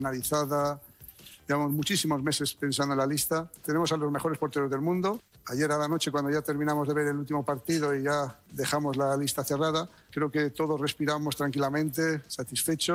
analizada. Llevamos muchísimos meses pensando en la lista. Tenemos a los mejores porteros del mundo. Ayer a la noche, cuando ya terminamos de ver el último partido y ya dejamos la lista cerrada, creo que todos respiramos tranquilamente, satisfechos.